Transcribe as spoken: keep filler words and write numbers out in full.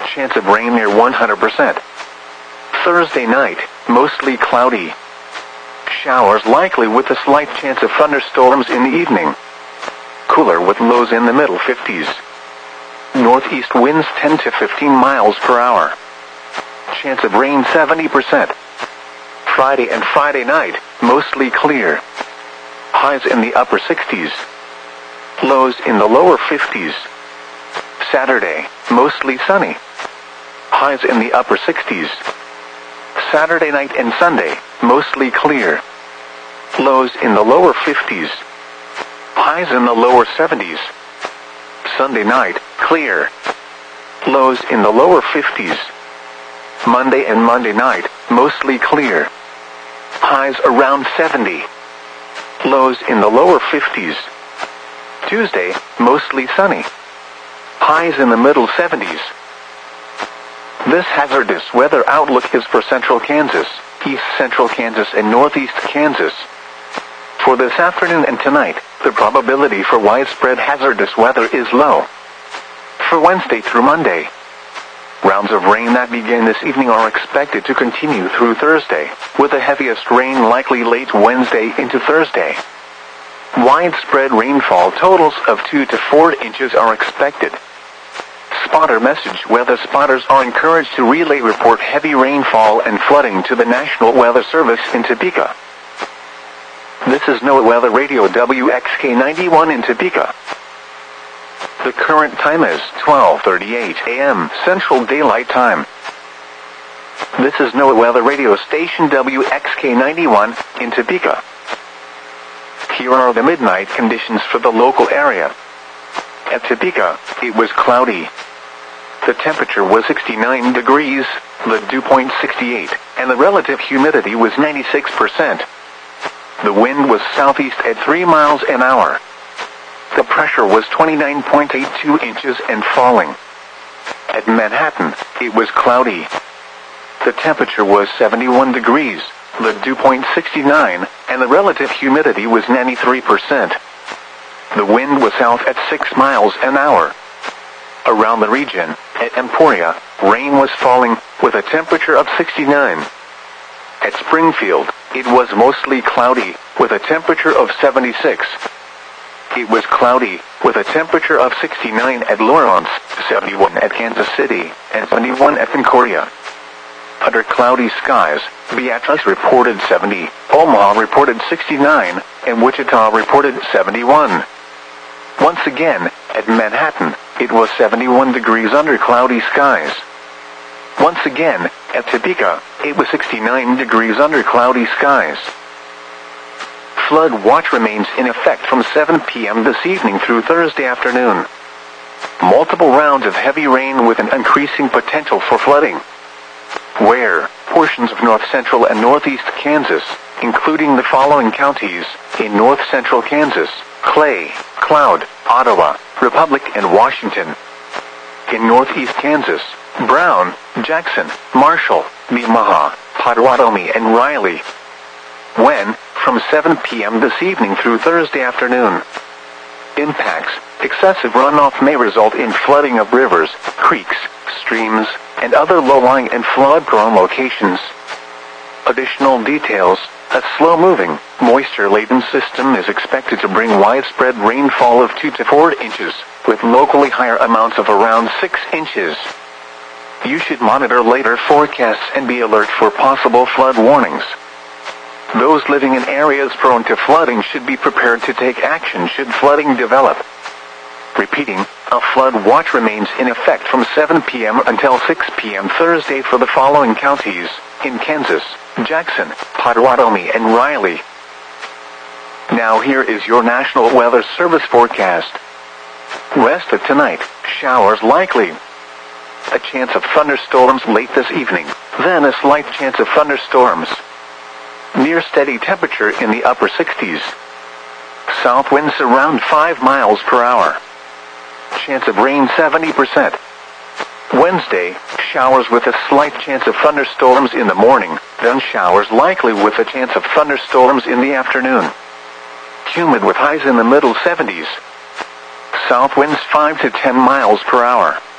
Chance of rain near one hundred percent. Thursday night, mostly cloudy. Showers likely with a slight chance of thunderstorms in the evening. Cooler with lows in the middle fifties. Northeast winds ten to fifteen miles per hour. Chance of rain seventy percent. Friday and Friday night, mostly clear. Highs in the upper sixties. Lows in the lower fifties. Saturday, mostly sunny. Highs in the upper sixties. Saturday night and Sunday, mostly clear. Lows in the lower fifties. Highs in the lower seventies. Sunday night, clear. Lows in the lower fifties. Monday and Monday night, mostly clear. Highs around seventy. Lows in the lower fifties. Tuesday, mostly sunny. Highs in the middle seventies. This hazardous weather outlook is for central Kansas, east central Kansas and northeast Kansas. For this afternoon and tonight, the probability for widespread hazardous weather is low. For Wednesday through Monday, rounds of rain that begin this evening are expected to continue through Thursday, with the heaviest rain likely late Wednesday into Thursday. Widespread rainfall totals of two to four inches are expected. Spotter message: weather spotters are encouraged to relay report heavy rainfall and flooding to the National Weather Service in Topeka. This is NOAA Weather Radio W X K ninety-one in Topeka. The current time is twelve thirty-eight a m Central Daylight Time. This is NOAA Weather Radio Station W X K ninety-one in Topeka. Here are the midnight conditions for the local area. At Topeka, it was cloudy. The temperature was sixty-nine degrees, the dew point sixty-eight, and the relative humidity was ninety-six percent. The wind was southeast at three miles an hour. The pressure was twenty-nine point eight two inches and falling. At Manhattan, it was cloudy. The temperature was seventy-one degrees, the dew point sixty-nine, and the relative humidity was ninety-three percent. The wind was south at six miles an hour. Around the region, at Emporia, rain was falling, with a temperature of sixty-nine. At Springfield, it was mostly cloudy, with a temperature of seventy-six. It was cloudy, with a temperature of sixty-nine at Lawrence, seventy-one at Kansas City, and seventy-one at Concordia. Under cloudy skies, Beatrice reported seventy, Omaha reported sixty-nine, and Wichita reported seventy-one. Once again, at Manhattan, it was seventy-one degrees under cloudy skies. Once again, at Topeka, it was sixty-nine degrees under cloudy skies. Flood watch remains in effect from seven p m this evening through Thursday afternoon. Multiple rounds of heavy rain with an increasing potential for flooding. Where portions of north central and northeast Kansas, including the following counties, in north central Kansas: Clay, Cloud, Ottawa, Republic, and Washington. In northeast Kansas: Brown, Jackson, Marshall, Nemaha, Potawatomi, and Riley. When, from seven p m this evening through Thursday afternoon. Impacts: excessive runoff may result in flooding of rivers, creeks, streams, and other low-lying and flood-prone locations. Additional details: a slow-moving, moisture-laden system is expected to bring widespread rainfall of two to four inches, with locally higher amounts of around six inches. You should monitor later forecasts and be alert for possible flood warnings. Those living in areas prone to flooding should be prepared to take action should flooding develop. Repeating, a flood watch remains in effect from seven p m until six p m Thursday for the following counties, in Kansas: Jackson, Potawatomi, and Riley. Now here is your National Weather Service forecast. Rest of tonight, showers likely. A chance of thunderstorms late this evening, then a slight chance of thunderstorms. Near steady temperature in the upper sixties. South winds around five miles per hour. Chance of rain seventy percent. Wednesday, showers with a slight chance of thunderstorms in the morning, then showers likely with a chance of thunderstorms in the afternoon. Humid with highs in the middle seventies. South winds five to ten miles per hour.